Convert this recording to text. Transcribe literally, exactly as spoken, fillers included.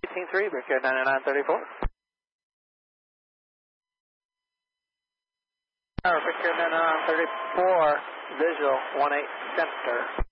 eighteen three, Brickyard ninety-nine thirty-four. Brickyard ninety-nine thirty-four, visual one eight center.